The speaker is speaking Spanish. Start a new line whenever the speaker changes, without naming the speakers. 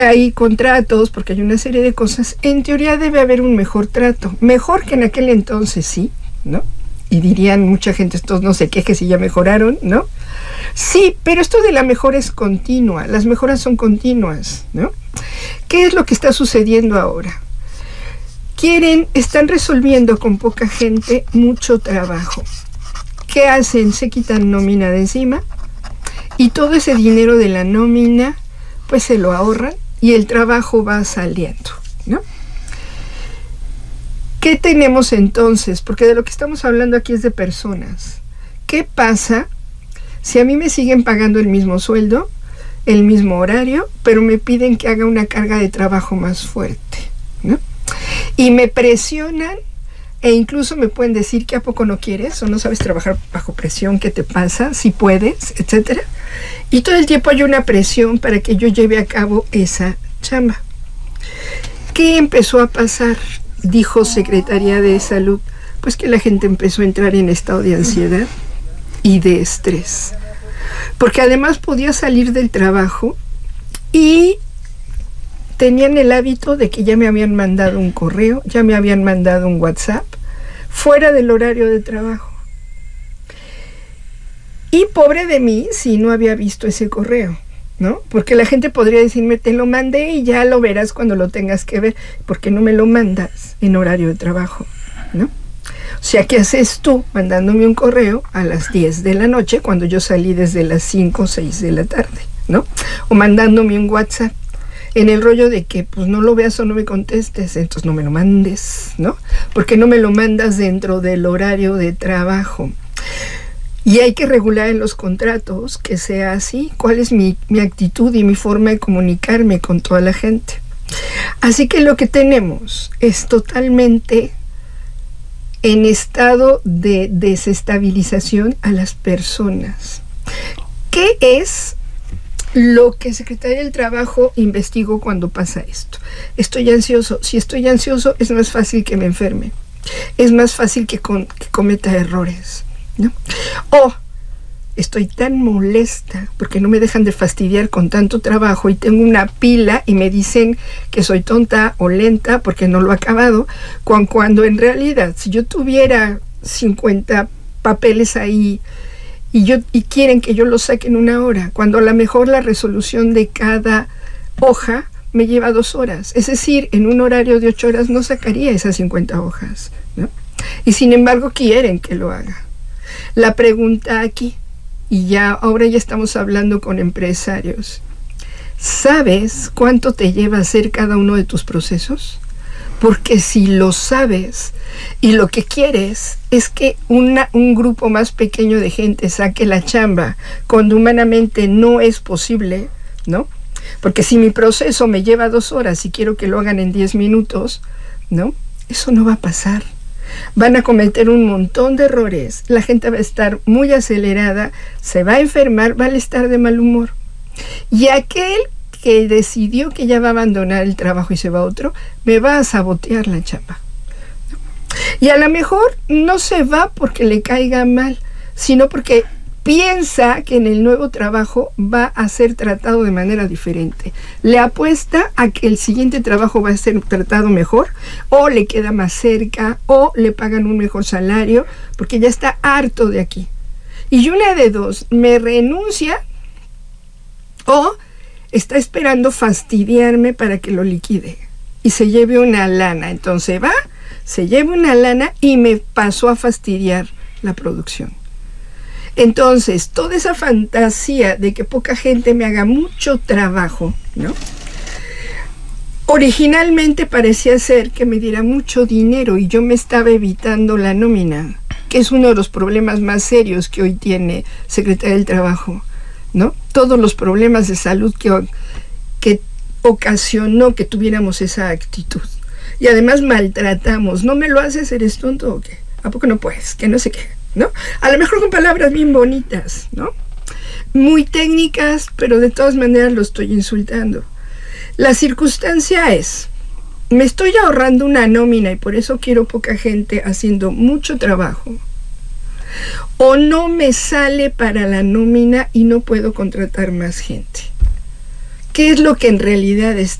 hay contratos, porque hay una serie de cosas, en teoría debe haber un mejor trato, mejor que en aquel entonces, sí, ¿no? Y dirían mucha gente, estos no se queje si ya mejoraron, ¿no? Sí, pero esto de la mejora es continua, las mejoras son continuas, ¿no? ¿Qué es lo que está sucediendo ahora? Están resolviendo con poca gente mucho trabajo. ¿Qué hacen? Se quitan nómina de encima y todo ese dinero de la nómina pues se lo ahorran y el trabajo va saliendo, ¿no? ¿Qué tenemos entonces? Porque de lo que estamos hablando aquí es de personas. ¿Qué pasa si a mí me siguen pagando el mismo sueldo, el mismo horario, pero me piden que haga una carga de trabajo más fuerte, ¿no? Y me presionan e incluso me pueden decir que a poco no quieres o no sabes trabajar bajo presión, ¿qué te pasa? Si puedes, etcétera. Y todo el tiempo hay una presión para que yo lleve a cabo esa chamba. ¿Qué empezó a pasar? Dijo Secretaría de Salud, pues que la gente empezó a entrar en estado de ansiedad y de estrés, porque además podía salir del trabajo y tenían el hábito de que ya me habían mandado un correo, ya me habían mandado un WhatsApp fuera del horario de trabajo. Y pobre de mí si no había visto ese correo, ¿no? Porque la gente podría decirme, te lo mandé y ya lo verás cuando lo tengas que ver, porque no me lo mandas en horario de trabajo, ¿no? O sea, ¿qué haces tú mandándome un correo a las 10 de la noche cuando yo salí desde las 5 o 6 de la tarde, ¿no? O mandándome un WhatsApp en el rollo de que pues no lo veas o no me contestes, entonces no me lo mandes, ¿no? Porque no me lo mandas dentro del horario de trabajo. Y hay que regular en los contratos que sea así, cuál es mi actitud y mi forma de comunicarme con toda la gente. Así que lo que tenemos es totalmente en estado de desestabilización a las personas. ¿Qué es lo que Secretaría del Trabajo investigó cuando pasa esto? Estoy ansioso. Si estoy ansioso es más fácil que me enferme. Es más fácil que cometa errores, ¿no? O estoy tan molesta porque no me dejan de fastidiar con tanto trabajo y tengo una pila y me dicen que soy tonta o lenta porque no lo he acabado, cuando en realidad si yo tuviera 50 papeles ahí y quieren que yo los saque en 1 hora, cuando a lo mejor la resolución de cada hoja me lleva 2 horas. Es decir, en un horario de 8 horas no sacaría esas 50 hojas, ¿no? Y sin embargo quieren que lo haga. La pregunta aquí, y ahora ya estamos hablando con empresarios, ¿sabes cuánto te lleva a hacer cada uno de tus procesos? Porque si lo sabes y lo que quieres es que un grupo más pequeño de gente saque la chamba cuando humanamente no es posible, ¿no? Porque si mi proceso me lleva 2 horas y quiero que lo hagan en 10 minutos, ¿no? Eso no va a pasar. Van a cometer un montón de errores, la gente va a estar muy acelerada, se va a enfermar, va a estar de mal humor. Y aquel que decidió que ya va a abandonar el trabajo y se va a otro, me va a sabotear la chamba. Y a lo mejor no se va porque le caiga mal, sino porque piensa que en el nuevo trabajo va a ser tratado de manera diferente. Le apuesta a que el siguiente trabajo va a ser tratado mejor, o le queda más cerca, o le pagan un mejor salario, porque ya está harto de aquí. Y una de dos, me renuncia o está esperando fastidiarme para que lo liquide y se lleve una lana. Entonces va, se lleva una lana y me pasó a fastidiar la producción. Entonces, toda esa fantasía de que poca gente me haga mucho trabajo, ¿no? Originalmente parecía ser que me diera mucho dinero y yo me estaba evitando la nómina, que es uno de los problemas más serios que hoy tiene Secretaría del Trabajo, ¿no? Todos los problemas de salud que ocasionó que tuviéramos esa actitud. Y además maltratamos. ¿No me lo haces? ¿Eres tonto o qué? ¿A poco no puedes? Que no sé qué, ¿no? A lo mejor con palabras bien bonitas, ¿no? Muy técnicas, pero de todas maneras lo estoy insultando. La circunstancia es, me estoy ahorrando una nómina y por eso quiero poca gente haciendo mucho trabajo. O no me sale para la nómina y no puedo contratar más gente. ¿Qué es lo que en realidad